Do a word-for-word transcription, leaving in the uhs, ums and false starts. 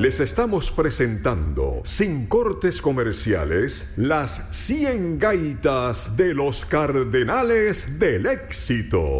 Les estamos presentando, sin cortes comerciales, las cien gaitas de los Cardenales del Éxito.